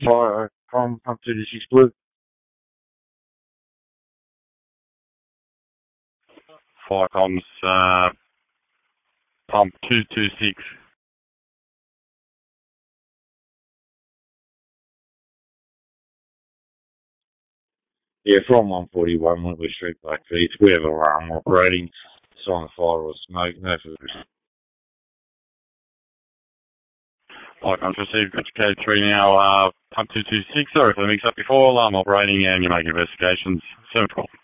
Fire from pump 226 Blue. Fire comms, pump 226. Yeah, from 141 Wentworth Street, Blackfeet. We have alarm operating. Sign of fire or smoke. No further. Fire comms received. Got your code 3 now, pump 226. Sorry for the mix up before. Alarm operating and you make investigations. 712.